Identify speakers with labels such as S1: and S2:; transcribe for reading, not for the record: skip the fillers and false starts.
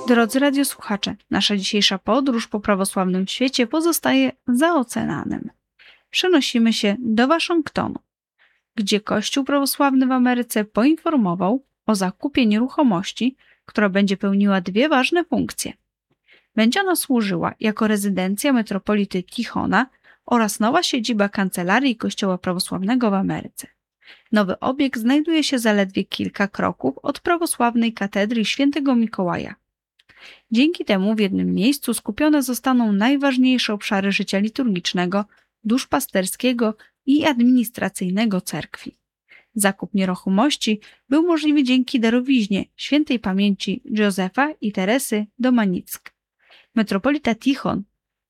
S1: Drodzy radiosłuchacze, nasza dzisiejsza podróż po prawosławnym świecie pozostaje za oceanem. Przenosimy się do Waszyngtonu, gdzie Kościół prawosławny w Ameryce poinformował o zakupie nieruchomości, która będzie pełniła dwie ważne funkcje. Będzie ona służyła jako rezydencja metropolity Tichona oraz nowa siedziba kancelarii Kościoła prawosławnego w Ameryce. Nowy obiekt znajduje się zaledwie kilka kroków od prawosławnej katedry Świętego Mikołaja. Dzięki temu w jednym miejscu skupione zostaną najważniejsze obszary życia liturgicznego, duszpasterskiego i administracyjnego cerkwi. Zakup nieruchomości był możliwy dzięki darowiźnie świętej pamięci Józefa i Teresy Domanick. Metropolita Tichon